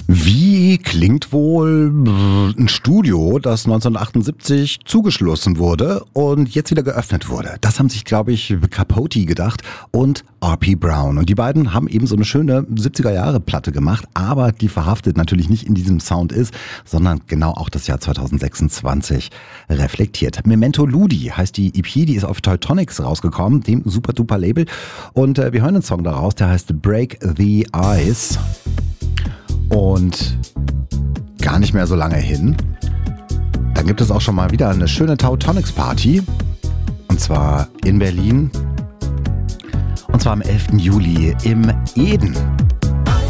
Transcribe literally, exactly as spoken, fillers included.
Wie klingt wohl ein Studio, das neunzehnhundertachtundsiebzig zugeschlossen wurde und jetzt wieder geöffnet wurde? Das haben sich, glaube ich, Capote gedacht und R P Brown. Und die beiden haben eben so eine schöne siebziger-Jahre-Platte gemacht, aber die verhaftet natürlich nicht in diesem Sound ist, sondern genau auch das Jahr zweitausendsechsundzwanzig reflektiert. Memento Ludi heißt die E P, die ist auf Teutonics rausgekommen, dem super-duper-Label. Und äh, wir hören einen Song daraus, der heißt Break the Ice. Und gar nicht mehr so lange hin, dann gibt es auch schon mal wieder eine schöne Teutonics Party. Und zwar in Berlin. Und zwar am elften Juli im Eden.